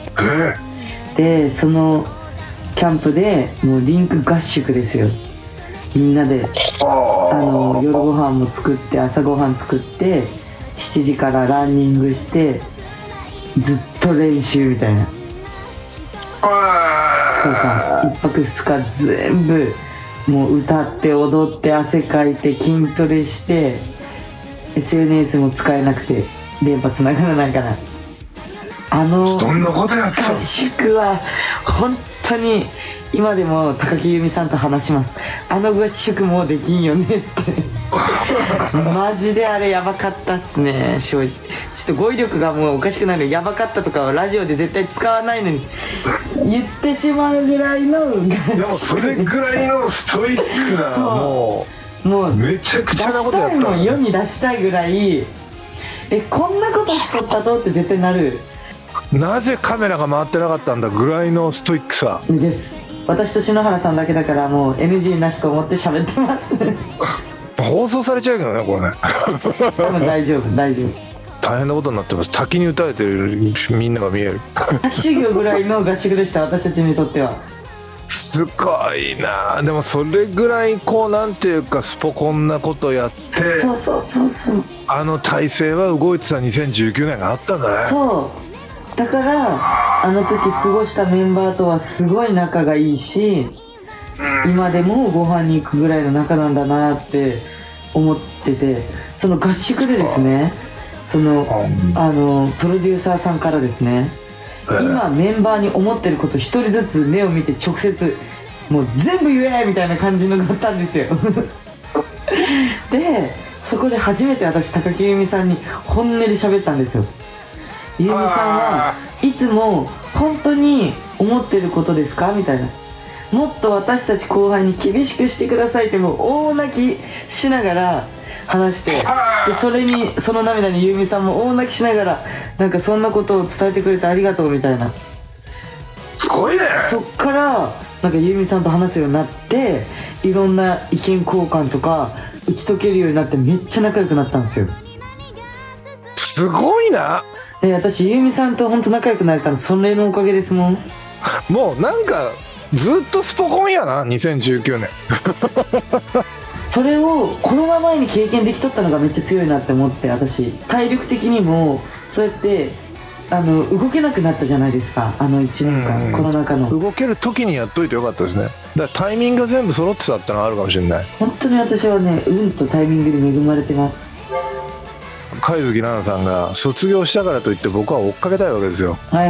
でそのキャンプでもうリンク合宿ですよ。みんなで夜ご飯も作って朝ご飯作って7時からランニングしてずっと練習みたいな。2日間1泊2日全部もう歌って踊って汗かいて筋トレして SNS も使えなくて電波つながらないからそんなことやってた合宿は本当に今でも高木由美さんと話します。合宿もうできんよねってマジであれやばかったっすね。正直ちょっと語彙力がもうおかしくなる。やばかったとかはラジオで絶対使わないのに言ってしまうぐらいの合宿。 でもそれぐらいのストイックなもうめちゃくちゃなことやった出したいもん世に出したいぐらいこんなことしとったとって絶対なる。 なぜカメラが回ってなかったんだぐらいのストイックさです。私と篠原さんだけだからもう NG なしと思って喋ってます放送されちゃうけどねこれね多分大丈夫大丈夫。 大変なことになってます。滝に打たれてるみんなが見える滝修行ぐらいの合宿でした私たちにとっては。 すごいな。でもそれぐらいこうなんていうかスポコンなことやってそう体制は動いてた2019年があったんだね。 そうだから時過ごしたメンバーとはすごい仲がいいし、今でもご飯に行くぐらいの仲なんだなって思ってて、その合宿でですねプロデューサーさんからですね、今メンバーに思ってること一人ずつ目を見て直接もう全部言えみたいな感じのがあったんですよでそこで初めて私高木由美さんに本音で喋ったんですよ。由美さんはいつも本当に思ってることですかみたいな。もっと私たち後輩に厳しくしてくださいってもう大泣きしながら話して、でその涙に由美さんも大泣きしながらなんかそんなことを伝えてくれてありがとうみたいな。 すごいね。 そっからなんか由美さんと話すようになっていろんな意見交換とか打ち解けるようになってめっちゃ仲良くなったんですよ。 すごいな。 私由美さんと本当仲良くなれたのそれのおかげですもん。 もうなんかずっとスポコンやな2019年それをこのままに経験できとったのがめっちゃ強いなって思って、私体力的にもそうやって動けなくなったじゃないですか1年間、コロナ禍の。 動ける時にやっといてよかったですね。だからタイミングが全部揃ってたってのはあるかもしれない。 本当に私はね運とタイミングに恵まれてます。 貝月奈々さんが卒業したからといって僕は追っかけたいわけですよ。 はい。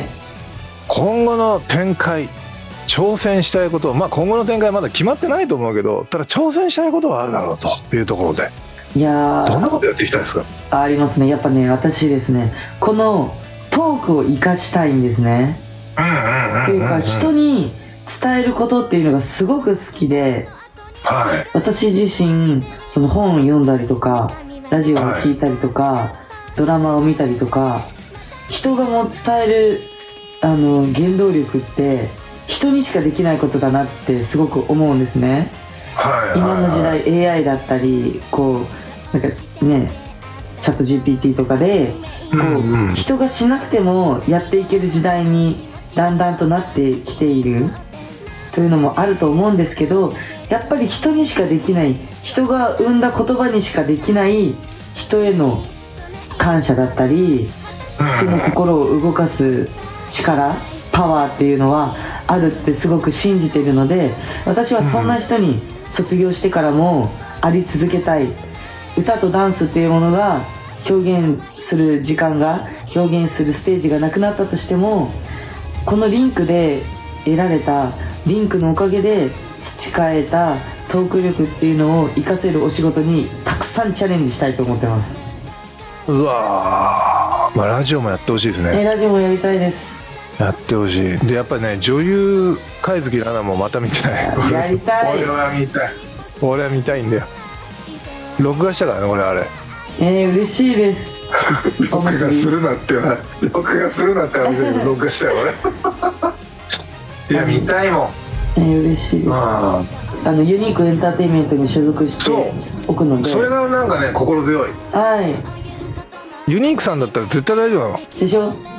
今後の展開挑戦したいこと、今後の展開はまだ決まってないと思うけど、ただ挑戦したいことはあるだろうというところで、 いやどんなことやっていきたいですか？ ありますね。やっぱね私ですねこのトークを生かしたいんですね。というか人に伝えることっていうのがすごく好きで、私自身その本を読んだりとかラジオを聞いたりとか、ドラマを見たりとか、人がもう伝える原動力って人にしかできないことだなってすごく思うんですね。今の時代 AI だったりなんかねチャット GPT とかで人がしなくてもやっていける時代にだんだんとなってきているというのもあると思うんですけど、やっぱり人にしかできない、人が生んだ言葉にしかできない人への感謝だったり、人の心を動かす力、パワーっていうのはあるってすごく信じているので、私はそんな人に卒業してからもあり続けたい。歌とダンスっていうものが表現する時間が、表現するステージがなくなったとしても、このリンクで得られたリンクのおかげで培えたトーク力っていうのを活かせるお仕事にたくさんチャレンジしたいと思ってます。 うわー、ラジオもやってほしいですね。 ラジオもやりたいです。 やってほしい。でやっぱりね、女優貝月奈々もまた見てない。 やりたい。 俺は見たいんだよ。録画したからね俺あれ。 嬉しいです。 録画するなって話録画したよ俺。いや見たいもん。 嬉しいです。ユニークエンターテインメントに所属しておくので、 それがなんかね心強い。ユニークさんだったら絶対大丈夫なのでしょ。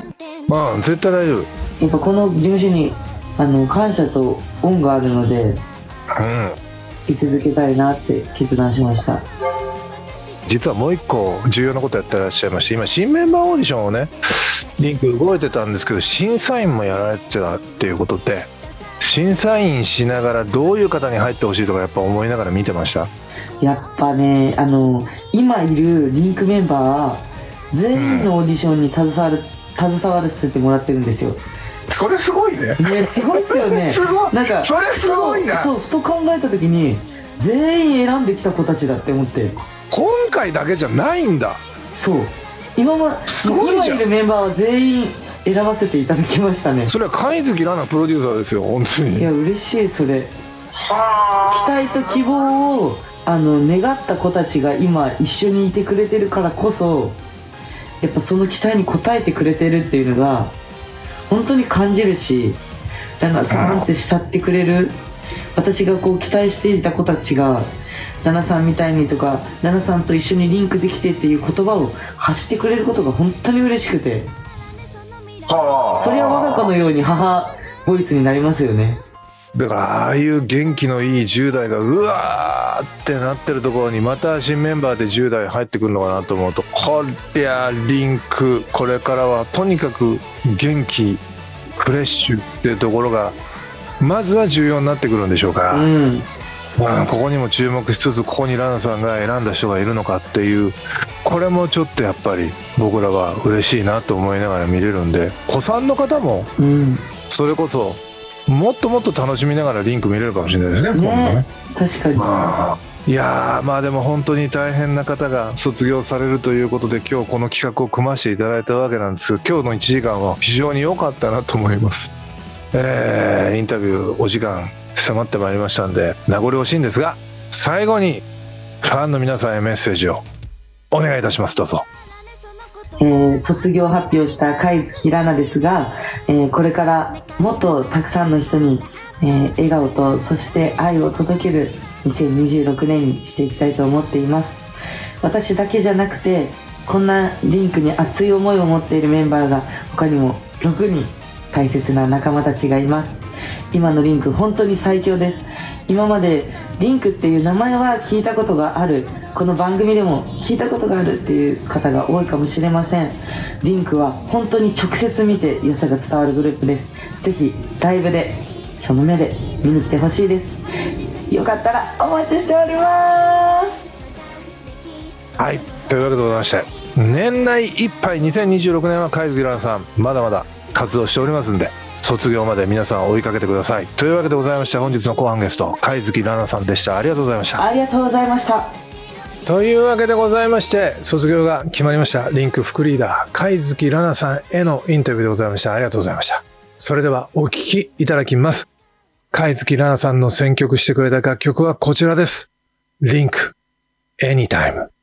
絶対大丈夫。 やっぱこの事務所に感謝と恩があるので、居続けたいなって決断しました。 実はもう一個重要なことやってらっしゃいまして、今新メンバーオーディションをね、リンク動いてたんですけど、審査員もやられてたっていうことで、審査員しながらどういう方に入ってほしいとかやっぱ思いながら見てました。 やっぱね、今いるリンクメンバーは全員のオーディションに携わらせてもらってるんですよ。 それすごいね。 すごいっすよね。なんかそれすごいな。 そう、ふと考えた時に全員選んできた子たちだって思って、 今回だけじゃないんだ。 そう、今いるメンバーは全員選ばせていただきましたね。 それは貝月ラナプロデューサーですよ、本当に。 いや嬉しい。それ期待と希望を願った子たちが今一緒にいてくれてるからこそ、やっぱその期待に応えてくれてるっていうのが本当に感じるし、ラナさんって慕ってくれる、私がこう期待していた子たちがラナさんみたいにとか、ラナさんと一緒にリンクできてっていう言葉を発してくれることが本当に嬉しくて、それは我が子のように母ボイスになりますよね。 だからああいう元気のいい10代がうわーってなってるところにまた新メンバーで10代入ってくるのかなと思うと、こりゃリンクこれからはとにかく元気フレッシュっていうところがまずは重要になってくるんでしょうから、ここにも注目しつつ、ここにラナさんが選んだ人がいるのかっていう、これもちょっとやっぱり僕らは嬉しいなと思いながら見れるんで、子さんの方もそれこそもっともっと楽しみながらリンク見れるかもしれないですね。 ね、確かに。 いやまあでも本当に大変な方が卒業されるということで、今日この企画を組ませていただいたわけなんですが、今日の1時間は非常に良かったなと思います。インタビューお時間迫ってまいりましたんで名残惜しいんですが、最後にファンの皆さんへメッセージをお願いいたします。どうぞ。 卒業発表した貝月ラナですが、これからもっとたくさんの人に、笑顔とそして愛を届ける2026年にしていきたいと思っています。私だけじゃなくて、こんなリンクに熱い思いを持っているメンバーが他にも6人大切な仲間たちがいます。今のリンク本当に最強です。今までリンクっていう名前は聞いたことがある、この番組でも聞いたことがあるっていう方が多いかもしれません。リンクは本当に直接見て良さが伝わるグループです。ぜひライブでその目で見に来てほしいです。よかったらお待ちしております。 はい、というわけでございまして、年内いっぱい2026年は貝月ラナさんまだまだ活動しておりますんで、卒業まで皆さん追いかけてください。というわけでございまして、本日の後半ゲスト貝月ラナさんでした。ありがとうございました。 ありがとうございました。 というわけでございまして、卒業が決まりましたリンク副リーダー貝月ラナさんへのインタビューでございました。ありがとうございました。それではお聴きいただきます。貝月ラナさんの選曲してくれた楽曲はこちらです。リンク Anytime。